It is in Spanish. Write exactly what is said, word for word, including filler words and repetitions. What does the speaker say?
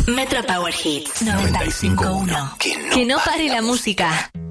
Metro Power Hits noventa y cinco punto uno. Que no, que no pare la música.